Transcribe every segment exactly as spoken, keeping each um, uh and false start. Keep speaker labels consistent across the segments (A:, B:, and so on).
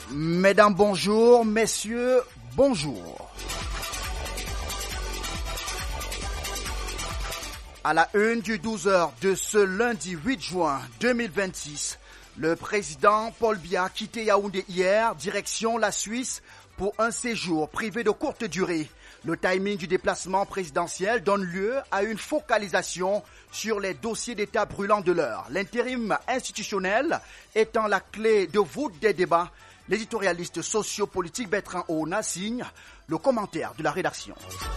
A: Mesdames, bonjour. Messieurs, bonjour. À la une du douze heures de ce lundi huit juin deux mille vingt-six, le président Paul Biya a quitté Yaoundé hier, direction la Suisse, pour un séjour privé de courte durée. Le timing du déplacement présidentiel donne lieu à une focalisation sur les dossiers d'État brûlants de l'heure. L'intérim institutionnel étant la clé de voûte des débats. L'éditorialiste sociopolitique Bertrand Ona signe le commentaire de la rédaction.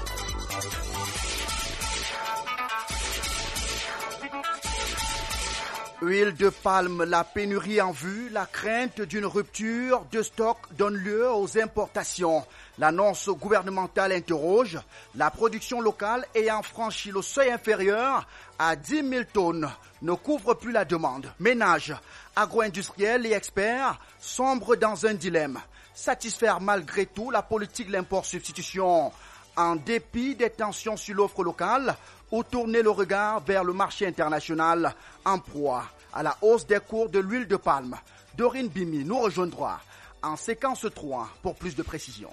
A: Huile de palme, la pénurie en vue, la crainte d'une rupture de stock donne lieu aux importations. L'annonce gouvernementale interroge. La production locale ayant franchi le seuil inférieur à dix mille tonnes ne couvre plus la demande. Ménages, agro-industriels et experts sombrent dans un dilemme. Satisfaire malgré tout la politique de l'import-substitution en dépit des tensions sur l'offre locale ou tourner le regard vers le marché international en proie à la hausse des cours de l'huile de palme. Dorine Bimi nous rejoindra en séquence trois pour plus de précision.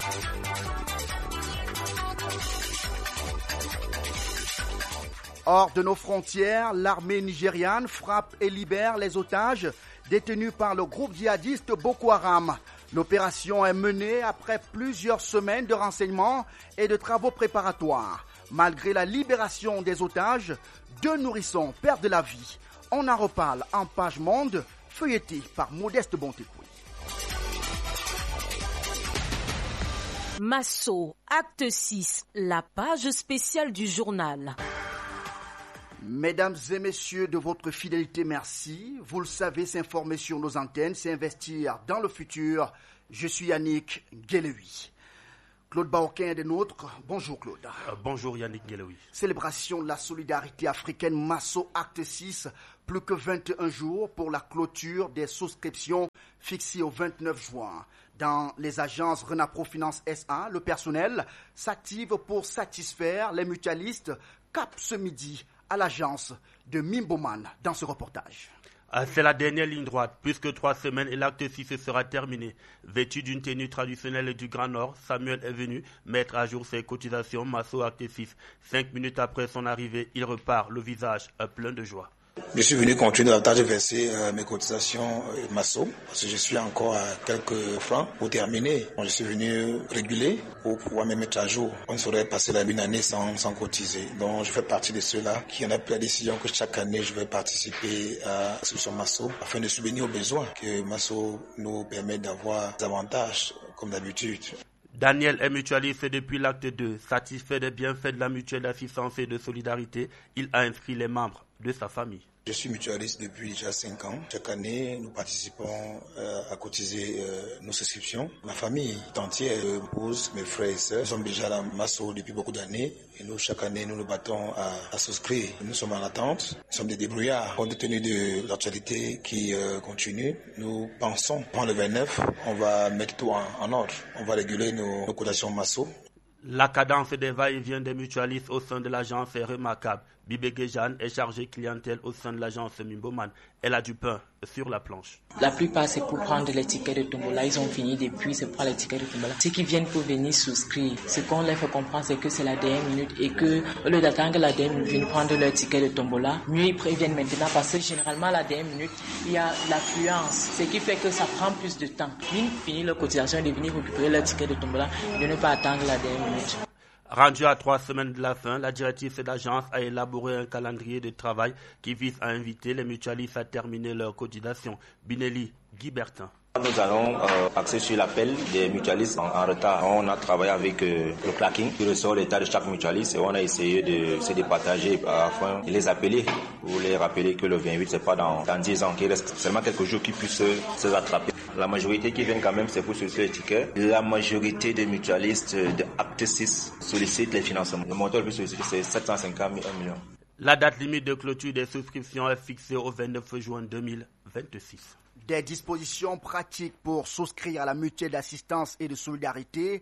A: Hors de nos frontières, l'armée nigériane frappe et libère les otages détenus par le groupe djihadiste Boko Haram. L'opération est menée après plusieurs semaines de renseignements et de travaux préparatoires. Malgré la libération des otages, deux nourrissons perdent la vie. On en reparle en page monde, feuilleté par Modeste Bontekoui.
B: Masso, acte six, la page spéciale du journal.
A: Mesdames et messieurs, de votre fidélité, merci. Vous le savez, s'informer sur nos antennes, c'est investir dans le futur. Je suis Yannick Guélewi. Claude Baoquin est des nôtres. Bonjour Claude.
C: Euh, bonjour Yannick Guélewi.
A: Célébration de la solidarité africaine Masso Acte six, plus que vingt et un jours pour la clôture des souscriptions fixées au vingt-neuf juin. Dans les agences Renapro Finance S A, le personnel s'active pour satisfaire les mutualistes. Cap ce midi à l'agence de Mimboman dans ce reportage.
C: C'est la dernière ligne droite, puisque trois semaines et l'acte six sera terminé. Vêtu d'une tenue traditionnelle du Grand Nord, Samuel est venu mettre à jour ses cotisations Masso Acte six. Cinq minutes après son arrivée, il repart, le visage plein de joie.
D: Je suis venu continuer davantage de verser euh, mes cotisations euh, Masso, parce que je suis encore à quelques francs pour terminer. Bon, je suis venu réguler pour pouvoir me mettre à jour. On ne saurait passer la une année sans, sans cotiser. Donc je fais partie de ceux-là qui en a pris la décision que chaque année je vais participer à la solution Masso afin de subvenir aux besoins que Masso nous permet d'avoir des avantages comme d'habitude.
C: Daniel est mutualiste depuis l'acte deux. Satisfait des bienfaits de la mutuelle d'assistance et de solidarité, il a inscrit les membres de sa famille.
D: Je suis mutualiste depuis déjà cinq ans. Chaque année, nous participons euh, à cotiser euh, nos souscriptions. Ma famille entière, mes épouses, mes frères et sœurs, nous sommes déjà à la Masso depuis beaucoup d'années. Et nous, chaque année, nous nous battons à, à souscrire. Nous sommes en attente. Nous sommes des débrouillards. Compte tenu de l'actualité qui euh, continue, nous pensons, pendant le vingt-neuf, on va mettre tout en, en ordre. On va réguler nos, nos cotations Masso.
C: La cadence des va-et-vient des mutualistes au sein de l'agence est remarquable. Bibé Jeanne est chargée clientèle au sein de l'agence Mimboman. Elle a du pain sur la planche.
E: La plupart, c'est pour prendre les tickets de tombola. Ils ont fini depuis, c'est pour prendre les tickets de tombola. Ceux qui viennent pour venir souscrire, ce qu'on leur fait comprendre, c'est que c'est la dernière minute et que, au lieu d'attendre que la dernière minute vienne prendre leur ticket de tombola, mieux ils préviennent maintenant parce que généralement, la dernière minute, il y a l'affluence. Ce qui fait que ça prend plus de temps. Ils finissent leur cotisation de venir récupérer leur ticket de tombola et de ne pas attendre la dernière minute.
C: Rendu à trois semaines de la fin, la directrice de l'agence a élaboré un calendrier de travail qui vise à inviter les mutualistes à terminer leur cotisation. Binelli Guibertin.
F: Nous allons euh, axer sur l'appel des mutualistes en, en retard. On a travaillé avec euh, le clacking qui ressort l'état de chaque mutualiste et on a essayé de se départager afin de les appeler pour les rappeler que le vingt-huit c'est pas dans, dans dix ans, qu'il reste seulement quelques jours qui puissent se, se rattraper. La majorité qui vient quand même, c'est pour solliciter les tickets. La majorité des mutualistes de Acte six sollicitent les financements. Le montant le plus sollicité, c'est sept cent cinquante mille, un million.
C: La date limite de clôture des souscriptions est fixée au vingt-neuf juin deux mille vingt-six.
A: Des dispositions pratiques pour souscrire à la mutuelle d'assistance et de solidarité.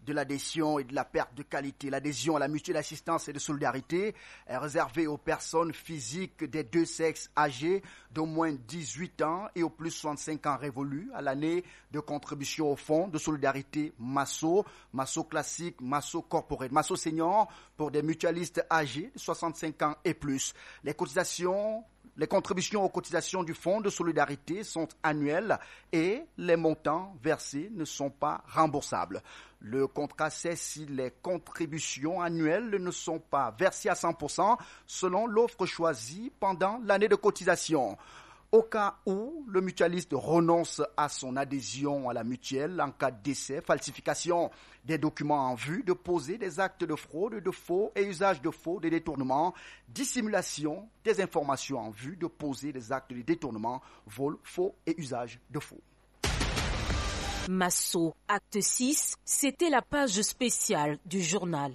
A: de l'adhésion et de la perte de qualité. L'adhésion à la mutuelle d'assistance et de solidarité est réservée aux personnes physiques des deux sexes âgées d'au moins dix-huit ans et au plus soixante-cinq ans révolus à l'année de contribution au fonds de solidarité Masso, Masso classique, Masso corporate, Masso senior pour des mutualistes âgés de soixante-cinq ans et plus. Les cotisations Les contributions aux cotisations du Fonds de solidarité sont annuelles et les montants versés ne sont pas remboursables. Le contrat sait si les contributions annuelles ne sont pas versées à cent pour cent selon l'offre choisie pendant l'année de cotisation. Au cas où le mutualiste renonce à son adhésion à la mutuelle en cas de décès, falsification des documents en vue de poser des actes de fraude, de faux et usage de faux, de détournement, dissimulation des informations en vue de poser des actes de détournement, vol, faux et usage de faux.
B: Masso, acte six, c'était la page spéciale du journal.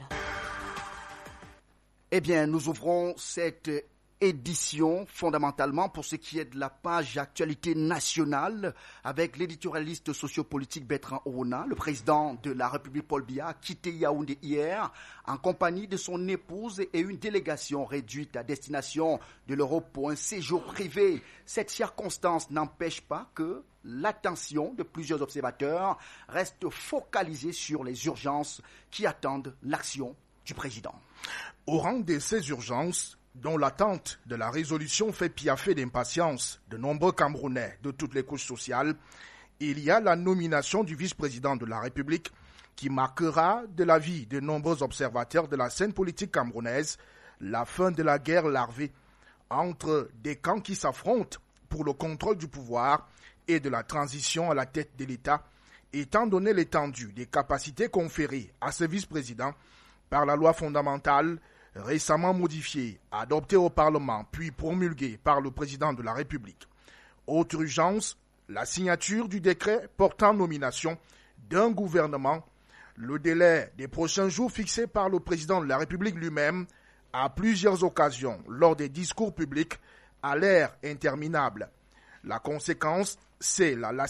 A: Eh bien, nous ouvrons cette édition fondamentalement pour ce qui est de la page actualité nationale avec l'éditorialiste sociopolitique Bertrand Orona. Le président de la République Paul Biya a quitté Yaoundé hier en compagnie de son épouse et une délégation réduite à destination de l'Europe pour un séjour privé. Cette circonstance n'empêche pas que l'attention de plusieurs observateurs reste focalisée sur les urgences qui attendent l'action du président.
G: Au rang de ces urgences, dont l'attente de la résolution fait piaffer d'impatience de nombreux Camerounais de toutes les couches sociales, il y a la nomination du vice-président de la République qui marquera de la vie de nombreux observateurs de la scène politique camerounaise la fin de la guerre larvée entre des camps qui s'affrontent pour le contrôle du pouvoir et de la transition à la tête de l'État, étant donné l'étendue des capacités conférées à ce vice-président par la loi fondamentale récemment modifiée, adoptée au Parlement, puis promulguée par le président de la République. Autre urgence, la signature du décret portant nomination d'un gouvernement. Le délai des prochains jours fixé par le président de la République lui-même à plusieurs occasions lors des discours publics a l'air interminable. La conséquence, c'est la